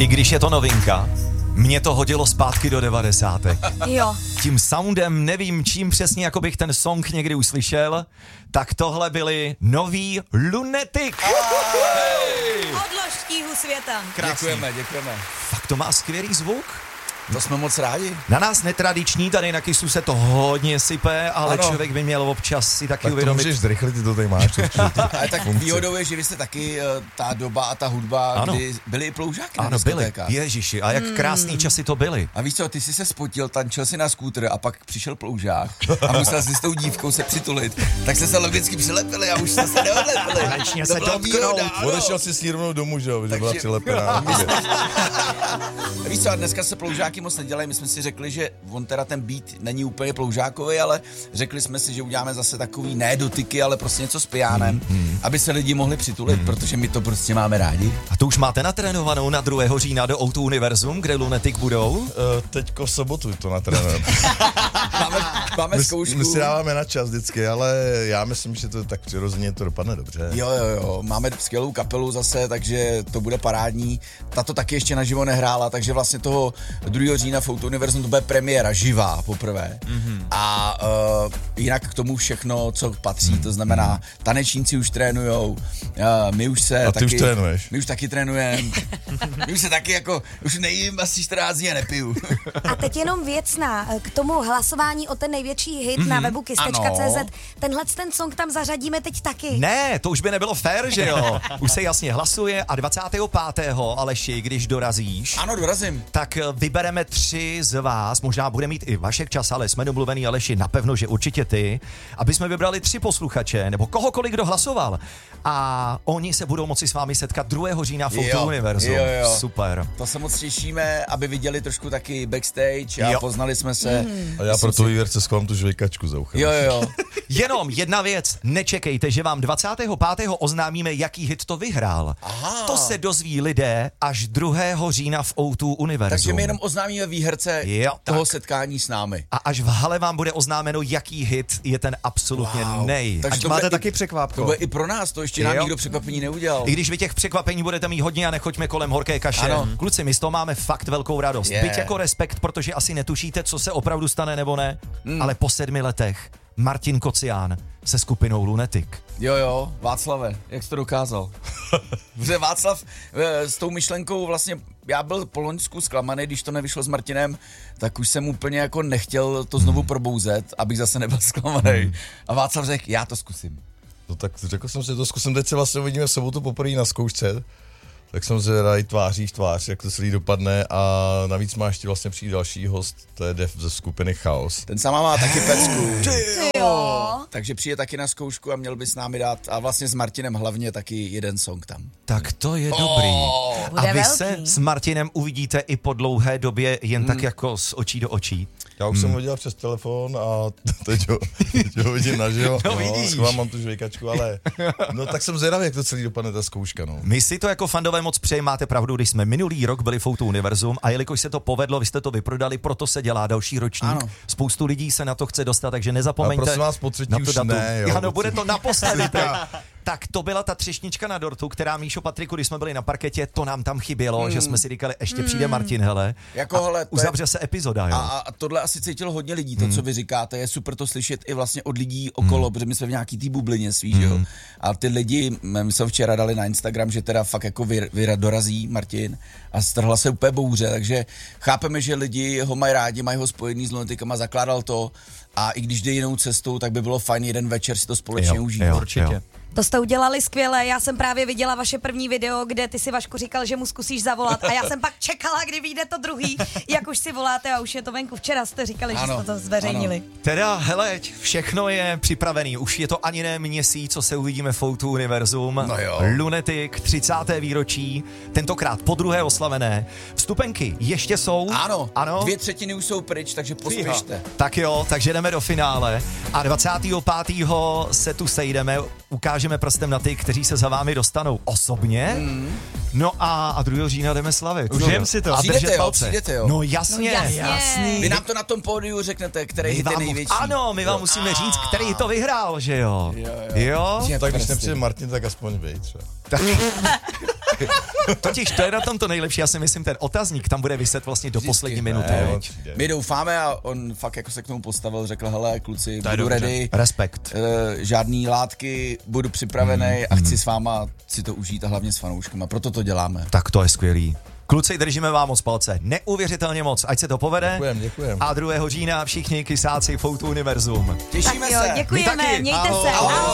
I když je to novinka, mě to hodilo zpátky do 90. Jo. Tím soundem, nevím čím přesně, jako bych ten song někdy uslyšel, tak tohle byli noví Lunatic. Odlož tíhu světa. Děkujeme. Fakt to má skvělý zvuk. To jsme moc rádi. Na nás netradiční, tady na Kissu se to hodně sype, ale ano. Člověk by měl občas si taky Tak to uvědomit. můžeš zrychlit, ty to tady máš. Ale tak výhodou je, že vy jste taky ta doba a ta hudba, Ano. kdy byly i ploužáky na Ano, byli. diskotékách. Ježiši, a jak krásný časy to byly. A víš co, ty jsi se spotil, tančil si na skútr a pak přišel ploužák a musel si s tou dívkou se přitulit. Tak jste se logicky přilepili a už jste se neodlepili. Konečně se byla dotknout. výhoda, ano. Odešel si s ní rovnou domů, že jo, že byla Takže- přilepená. Víš co, a dneska se ploužáky moc nedělají, my jsme si řekli, že on teda ten beat není úplně ploužákový, ale řekli jsme si, že uděláme zase takový ne dotyky, ale prostě něco s pijánem, aby se lidi mohli přitulit, protože my to prostě máme rádi. A to už máte natrénovanou na 2. října do O2 Univerzum, kde Lunatic budou? Teďko v sobotu to natrénujeme. Máme zkoušku. My si dáváme na čas vždycky, ale já myslím, že to tak přirozeně to dopadne dobře. Jo, máme skvělou kapelu zase, takže to bude parádní. Tato taky ještě naživo nehrála, takže vlastně toho 2. října v O2 Univerzum to bude premiéra, živá poprvé. A jinak k tomu všechno, co patří, to znamená, tanečníci už trénujou, my už se A ty taky... už trénuješ. My už taky trénujeme. My už se taky jako, už nejím asi 14 dní a nepiju. A teď jenom věcná, k tomu hlasování o ten největší hit na webu kiss.cz. ano. Tenhle ten song tam zařadíme teď taky. Ne, to už by nebylo fér, že jo? Už se jasně hlasuje a 25. Aleši, když dorazíš, Ano, dorazím. tak vybereme 3 z vás, možná bude mít i Vašek čas, ale jsme domluvený, Aleši, napevno, že určitě ty, aby jsme vybrali 3 posluchače, nebo kohokoliv, kdo hlasoval. A oni se budou moci s vámi setkat 2. října v O2 Univerzum. Jo. Super. To se moc těšíme, aby viděli trošku taky backstage a Jo. poznali jsme se. A já pro tu vývěrce sklám tu žvejkačku za uchem. Jo. Jenom jedna věc, nečekejte, že vám 25. oznámíme, jaký hit to vyhrál. Aha. To se dozví lidé až 2. října v O2 Univerzum. Takže my jenom oznámíme výherce Jo, toho tak. setkání s námi. A až v hale vám bude oznámeno, jaký hit je ten absolutně nej. Takže Ať to máte bude taky To překvápko. bude i pro nás, to ještě nám Jo. nikdo překvapení neudělal. I když vy těch překvapení budete mít hodně a nechoďme kolem horké kaše. Ano. Kluci, my z toho máme fakt velkou radost. Je. Byť jako respekt, protože asi netušíte, co se opravdu stane nebo ne, ale po 7 letech Martin Kocián se skupinou Lunatic. Jo, Václave, jak jsi to dokázal? Protože Václav s tou myšlenkou vlastně, já byl po loňsku zklamaný, když to nevyšlo s Martinem, tak už jsem úplně jako nechtěl to znovu probouzet, abych zase nebyl zklamaný. A Václav řekl, já to zkusím. No tak řekl jsem si, to zkusím, teď se vlastně uvidíme v sobotu poprvé na zkoušce. Tak jsem se rád tváří v tvář, jak to celý dopadne a navíc má ještě vlastně přijít další host, to je Dev ze skupiny Chaos. Ten sama má taky pecku. Jo. Takže přijde taky na zkoušku a měl by s námi dát, a vlastně s Martinem hlavně taky jeden song tam. Tak to je dobrý. A Bude vy velký. se s Martinem uvidíte i po dlouhé době jen tak jako z očí do očí. Já už jsem ho dělal přes telefon a teď ho vidím naživo. No, vidíš. Schvál, mám tu žvejkačku, ale no tak jsem zvědavý, jak to celý dopadne ta zkouška, no. My si to jako fandové moc přejeme, máte pravdu, když jsme minulý rok byli v O2 Univerzum a jelikož se to povedlo, vy jste to vyprodali, proto se dělá další ročník. Ano. Spoustu lidí se na to chce dostat, takže nezapomeňte. Ale prosím vás, po třetí na to už datum. ne, jo. Ano, bude to naposledy. Tak to byla ta třešnička na dortu, která, Míšo, Patriku, když jsme byli na parketě, to nám tam chybělo, že jsme si říkali, ještě přijde Martin, hele. Jako, a hele, to je- uzavře se epizoda, jo. A tohle asi cítilo hodně lidí, to, co vy říkáte, je super to slyšet i vlastně od lidí okolo, protože my jsme v nějaký té bublině svý, že jo. A ty lidi, my jsme včera dali na Instagram, že teda fakt jako dorazí Martin a strhla se úplně bouře, takže chápeme, že lidi ho mají rádi, mají ho spojený s Lunaticama, zakládal to a i když jde jinou cestou, tak by bylo fajn jeden večer si to společně užít. jo, Určitě. jo. To jste udělali skvěle, já jsem právě viděla vaše první video, kde ty si, Vašku, říkal, že mu zkusíš zavolat a já jsem pak čekala, kdy vyjde to druhý, jak už si voláte a už je to venku. Včera jste říkali, Ano, že jste to zveřejnili. ano. Teda, hele, všechno je připravený. Už je to ani ne měsíc, co se uvidíme v O2 Univerzum. No jo. Lunatic, 30. výročí, tentokrát po druhé oslavené. Vstupenky ještě jsou. Ano, Ano. 2/3 už jsou pryč, takže pospěšte. Tak jo, takže jdeme do finále. A 25. se tu sejdeme, ukážeme prstem na ty, kteří se za vámi dostanou osobně. No a 2. října jdeme slavit. Užijem si to. A Přijdete, držet jo, palce. přijdete, jo. No jasně. No jasně. Vy nám to na tom pódiu řeknete, který My hit je vám, největší. ano, my vám musíme říct, který to vyhrál, že jo? Jo? Je Tak když prostě. nepřijde Martin, tak aspoň vy třeba. Totiž to je na tom to nejlepší, já si myslím, ten otazník tam bude vyset vlastně do poslední minuty. My doufáme a on fakt jako se k tomu postavil, řekl, hele kluci, budu dobře. ready. Respekt. Žádný látky, budu připravený a chci s váma si to užít a hlavně s fanouškama, proto to děláme. Tak to je skvělý. Kluci, držíme vám moc palce. Neuvěřitelně moc, ať se to povede. Děkujem. A 2. října všichni kysáci Foutu Univerzum. Těšíme Tak jo, se. děkujeme, My taky. mějte Ahoj. se. Ahoj. Ahoj.